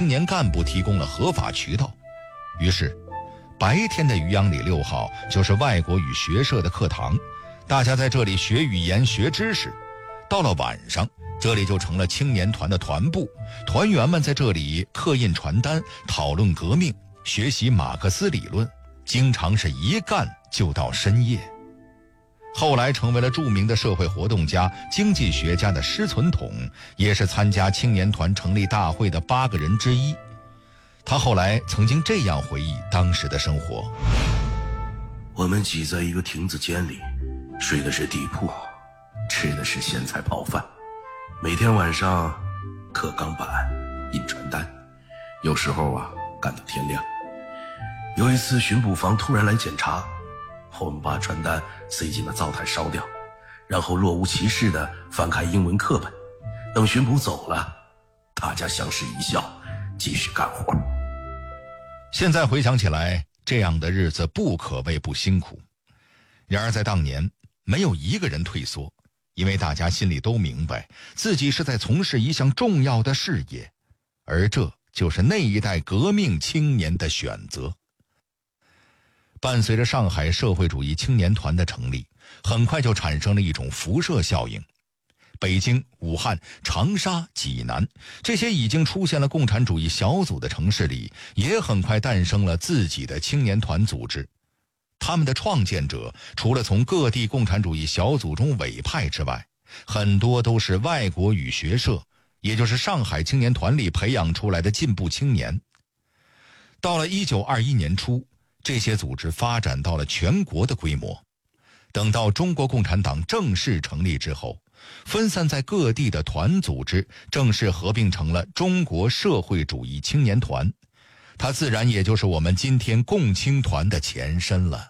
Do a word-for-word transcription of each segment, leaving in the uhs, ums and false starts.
青年干部提供了合法渠道。于是白天的渔阳里六号就是外国语学社的课堂，大家在这里学语言学知识。到了晚上，这里就成了青年团的团部，团员们在这里刻印传单，讨论革命，学习马克思理论，经常是一干就到深夜。后来成为了著名的社会活动家、经济学家的施存统，也是参加青年团成立大会的八个人之一。他后来曾经这样回忆当时的生活： 我们挤在一个亭子间里，睡的是地铺，吃的是咸菜泡饭，每天晚上刻钢板、印传单，有时候啊干到天亮。有一次巡捕房突然来检查，我们把传单塞进了灶台烧掉，然后若无其事地翻开英文课本，等巡捕走了，大家相视一笑，继续干活。 现在回想起来，这样的日子不可谓不辛苦。然而在当年，没有一个人退缩，因为大家心里都明白自己是在从事一项重要的事业，而这就是那一代革命青年的选择。伴随着上海社会主义青年团的成立，很快就产生了一种辐射效应。北京、武汉、长沙、济南这些已经出现了共产主义小组的城市里，也很快诞生了自己的青年团组织。他们的创建者除了从各地共产主义小组中委派之外，很多都是外国语学社，也就是上海青年团里培养出来的进步青年。到了一九二一年初，这些组织发展到了全国的规模。等到中国共产党正式成立之后，分散在各地的团组织正式合并成了中国社会主义青年团，它自然也就是我们今天共青团的前身了。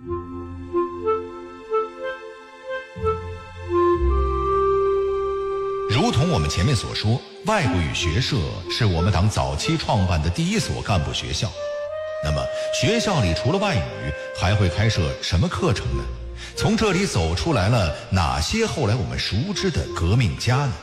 如同我们前面所说，外国语学社是我们党早期创办的第一所干部学校。那么学校里除了外语，还会开设什么课程呢？从这里走出来了哪些后来我们熟知的革命家呢？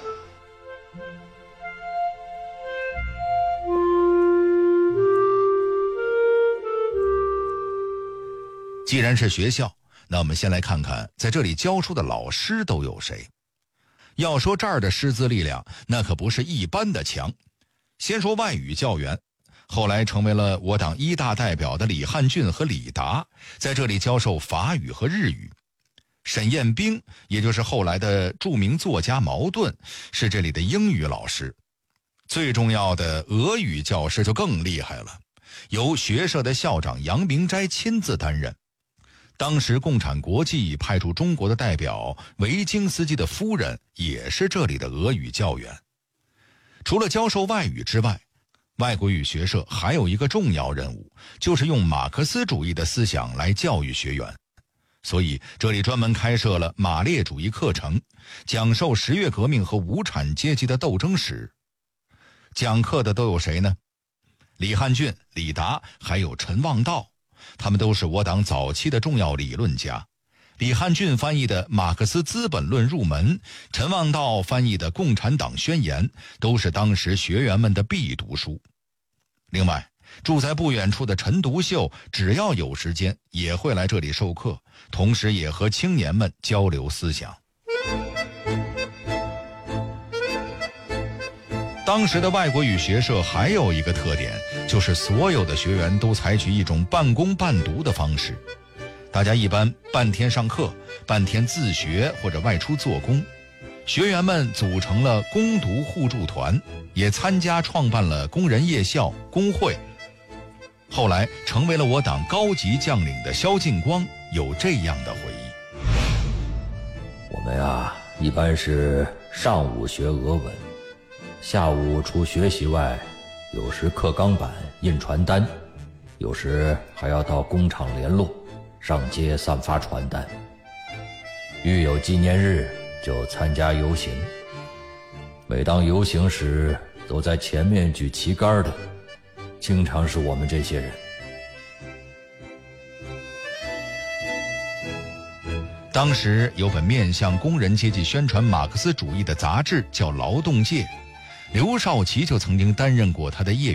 既然是学校，那我们先来看看在这里教书的老师都有谁。要说这儿的师资力量，那可不是一般的强。先说外语教员，后来成为了我党一大代表的李汉俊和李达，在这里教授法语和日语。沈彦兵，也就是后来的著名作家茅盾，是这里的英语老师。最重要的俄语教师就更厉害了，由学社的校长杨明斋亲自担任。当时共产国际派驻中国的代表维京斯基的夫人也是这里的俄语教员。除了教授外语之外，外国语学社还有一个重要任务，就是用马克思主义的思想来教育学员。所以这里专门开设了马列主义课程，讲授十月革命和无产阶级的斗争史。讲课的都有谁呢？李汉俊、李达还有陈望道，他们都是我党早期的重要理论家。李汉俊翻译的《马克思资本论入门》，陈望道翻译的《共产党宣言》，都是当时学员们的必读书。另外，住在不远处的陈独秀，只要有时间也会来这里授课，同时也和青年们交流思想。当时的外国语学社还有一个特点，就是所有的学员都采取一种半工半读的方式。大家一般半天上课，半天自学或者外出做工。学员们组成了工读互助团，也参加创办了工人夜校、工会。后来成为了我党高级将领的萧劲光有这样的回忆： 我们呀，一般是上午学俄文，下午除学习外，有时刻钢板、印传单，有时还要到工厂联络，上街散发传单。遇有纪念日就参加游行。每当游行时，走在前面举旗杆的经常是我们这些人。 当时有本面向工人阶级宣传马克思主义的杂志叫《劳动界》，刘少奇就曾经担任过他的业